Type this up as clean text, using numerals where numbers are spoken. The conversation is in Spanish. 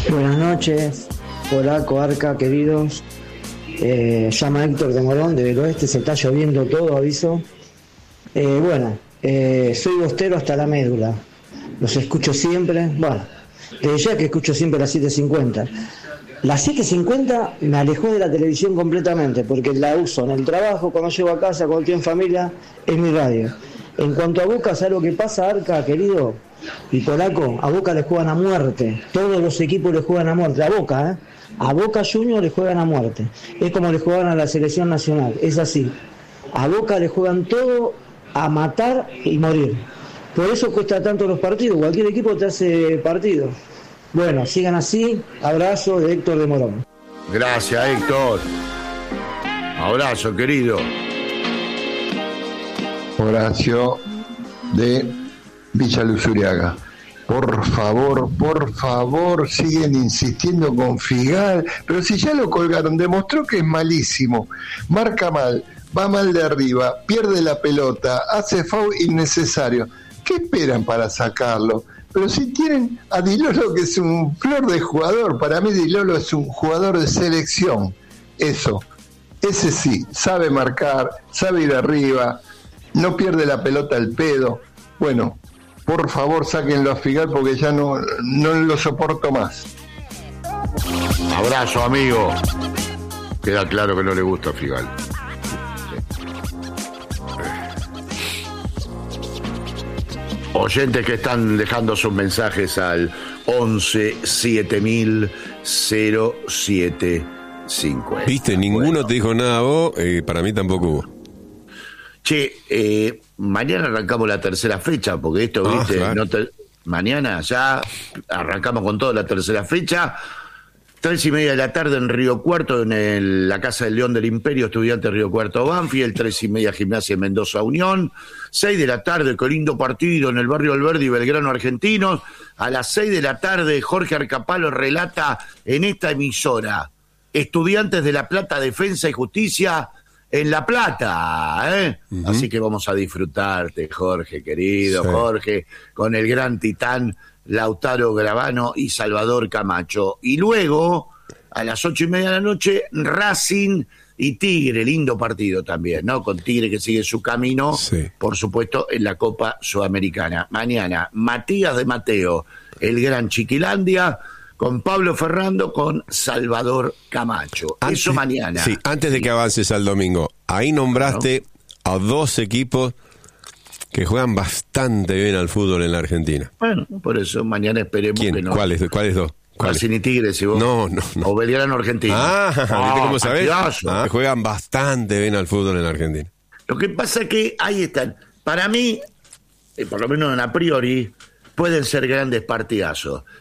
Buenas noches, Polaco, Arca, queridos. Llama Héctor de Morón, del oeste, se está lloviendo todo, aviso. Soy bostero hasta la médula. Los escucho siempre, desde ya que escucho siempre las 7:50. Las 7:50 me alejó de la televisión completamente, porque la uso en el trabajo, cuando llego a casa, cuando estoy en familia, es mi radio. En cuanto a Boca, ¿sabes lo que pasa, Arca, querido? Y Polaco, a Boca le juegan a muerte. Todos los equipos le juegan a muerte. A Boca, A Boca Juniors le juegan a muerte. Es como le juegan a la selección nacional. Es así. A Boca le juegan todo a matar y morir. Por eso cuesta tanto los partidos. Cualquier equipo te hace partido. Bueno, sigan así. Abrazo de Héctor de Morón. Gracias, Héctor. Abrazo, querido. Horacio de Villa Luzuriaga. Por favor, siguen insistiendo con Figal, pero si ya lo colgaron, demostró que es malísimo, marca mal, va mal de arriba, pierde la pelota, hace foul innecesario. ¿Qué esperan para sacarlo? Pero si tienen a Di Lolo, que es un flor de jugador, para mí Di Lolo es un jugador de selección, ese sí, sabe marcar, sabe ir arriba, no pierde la pelota al pedo. Bueno, por favor, sáquenlo a Figal porque ya no lo soporto más. Abrazo, amigo. Queda claro que no le gusta a Figal. Oyentes que están dejando sus mensajes al 11 7000 0750. ¿Viste? Ninguno te dijo nada a vos, para mí tampoco hubo. Che, mañana arrancamos la tercera fecha, porque esto, viste, claro. Mañana ya arrancamos con toda la tercera fecha. 3:30 de la tarde en Río Cuarto, en la Casa del León del Imperio, Estudiantes Río Cuarto Banfield. 3:30 Gimnasia Mendoza Unión. 6 de la tarde, qué lindo partido en el barrio Alberdi y Belgrano Argentinos. A las 6 de la tarde, Jorge Arcapalo relata en esta emisora: Estudiantes de La Plata, Defensa y Justicia en La Plata, Uh-huh. Así que vamos a disfrutarte, Jorge, querido, sí. Jorge, con el gran titán Lautaro Gravano y Salvador Camacho. Y luego, a las 8:30 de la noche, Racing y Tigre, lindo partido también, ¿no? Con Tigre que sigue su camino, sí. Por supuesto, en la Copa Sudamericana. Mañana, Matías de Mateo, el gran Chiquilandia, con Pablo Ferrando, con Salvador Camacho. Eso mañana. Sí, antes de que avances al domingo, ahí nombraste a dos equipos que juegan bastante bien al fútbol en la Argentina. Bueno, por eso mañana esperemos que no. ¿Cuáles dos? Racing y Tigre, si vos. No. O Belgrano Argentino. ¿Viste cómo sabés? Juegan bastante bien al fútbol en la Argentina. Lo que pasa es que ahí están. Para mí, por lo menos a priori, pueden ser grandes partidazos.